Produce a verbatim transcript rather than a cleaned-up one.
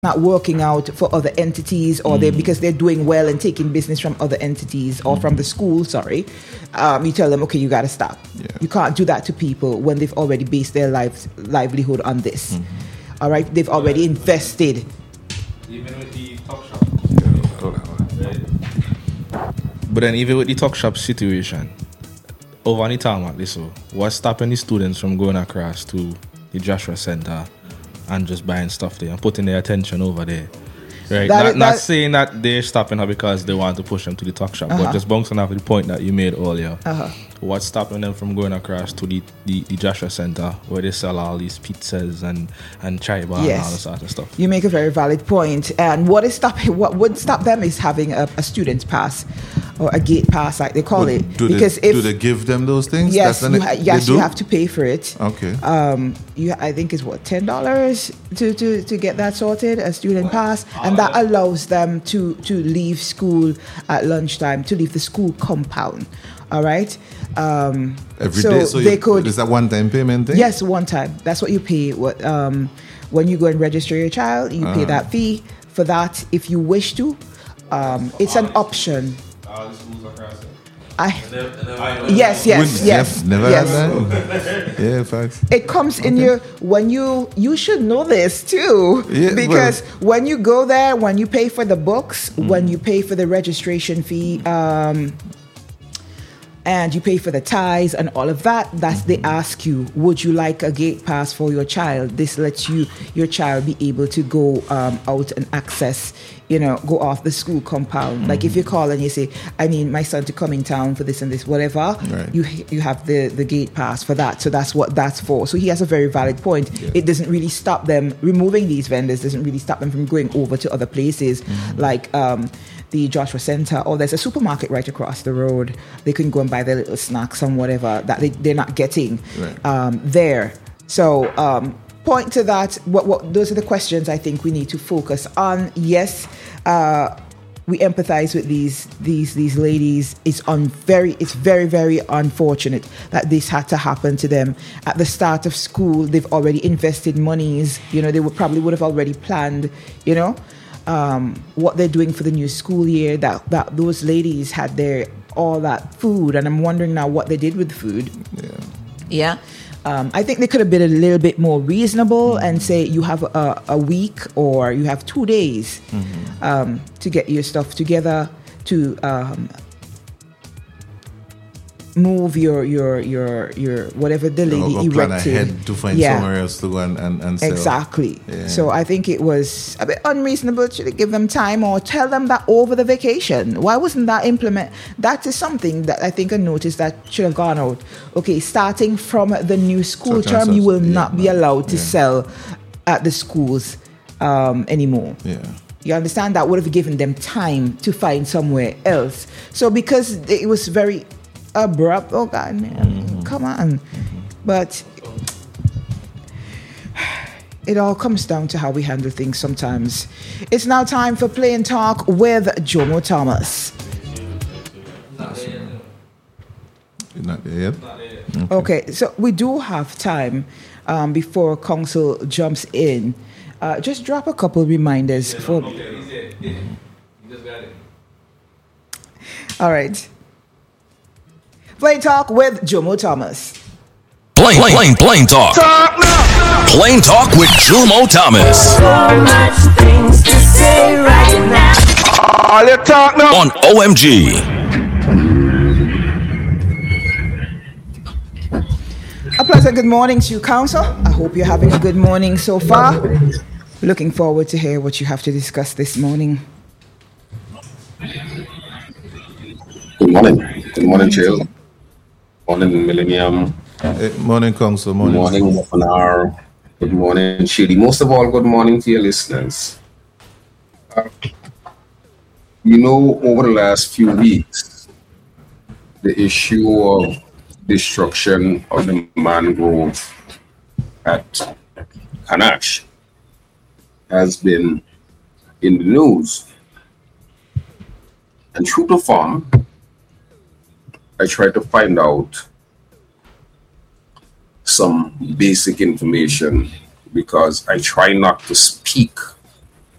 not working out for other entities, or they because they're doing well and taking business from other entities or from the school, sorry, um, you tell them, okay, you got to stop. Yeah. You can't do that to people when they've already based their lives livelihood on this. Mm-hmm. All right, they've already invested. Even with the talk shop. Hold on, hold on. But then even with the talk shop situation, over the tarmac, this so what's stopping the students from going across to the Joshua Center and just buying stuff there and putting their attention over there? Right. That Not, is- not that- saying that they're stopping her because they want to push them to the talk shop, Uh-huh. but just bouncing off the point that you made earlier. Uh-huh. What's stopping them from going across to the, the, the Joshua Center where they sell all these pizzas and, and chai bar and Yes. all this sort of stuff? You make a very valid point. And what is stopping? What would stop them is having a, a student pass or a gate pass, like they call But it. do, because they, if do they give them those things? yes, That's you, an- ha- they yes, do? you have to pay for it. Okay. Um, you, I think it's what ten dollars to, to, to get that sorted, a student pass, and that allows them to to leave school at lunchtime, to leave the school compound. All right. Um, Every so day, so they you, could. is that one-time payment thing? Yes, one time. That's what you pay. What um, when you go and register your child, you pay that fee for that. If you wish to, um, it's an option. All the schools across it. I yes, yes, Wouldn't- yes, Never yes. had that? Yeah, facts. It comes in your when you you should know this too, Yeah, because when you go there, when you pay for the books, when you pay for the registration fee, um, and you pay for the ties and all of that, that's they ask you, would you like a gate pass for your child? This lets you your child be able to go um, out and access, you know, go off the school compound. Like if you call and you say, I need my son to come in town for this and this, whatever, Right. you you have the, the gate pass for that. So that's what that's for. So he has a very valid point. Yeah. It doesn't really stop them, removing these vendors doesn't really stop them from going over to other places like um, the Joshua Center, or there's a supermarket right across the road. They can go and buy their little snacks and whatever that they, they're not getting Right. um, there. So um, point to that. What, what those are the questions I think we need to focus on. Yes, uh, we empathize with these these these ladies. It's on very it's very very unfortunate that this had to happen to them at the start of school. They've already invested monies. You know, they would probably would have already planned. You know, um, what they're doing for the new school year. That that those ladies had their all that food, and I'm wondering now what they did with the food. Yeah. Yeah. Um, I think they could have been a little bit more reasonable and say you have a, a week or you have two days um, to get your stuff together, to um, move your your your your whatever the Or, lady or plan erected. ahead to find Yeah. somewhere else to go and, and, and sell. Exactly. Yeah. So I think it was a bit unreasonable to give them time or tell them that over the vacation. Why wasn't that implement? That is something that I think I noticed that should have gone out. Okay, starting from the new school Such and term, you such, will yeah, not be no, allowed to yeah. sell at the schools um, anymore. Yeah. You understand? That would have given them time to find somewhere else. So because it was very abrupt, oh God, man, Mm-hmm. come on. But it all comes down to how we handle things sometimes. It's now time for Play and Talk with Jomo Thomas. You're not there yet? Okay, so we do have time um, before council jumps in. Uh, just drop a couple reminders for. All right. Play Talk with Jomo Thomas. Plain, plain, plain talk. Plain talk with Jomo Thomas. So much things to say right now. All you talk now. On O M G. A pleasant good morning to you, Council. I hope you're having a good morning so far. Looking forward to hear what you have to discuss this morning. Good morning. Good morning, Jill. Morning, Millennium. Eh, morning, Council. Good Morning. morning, Wapanar. Good morning, Shady. Most of all, good morning to your listeners. Uh, you know, over the last few weeks, the issue of destruction of the mangrove at Kanash has been in the news. And true to form, I tried to find out some basic information because I try not to speak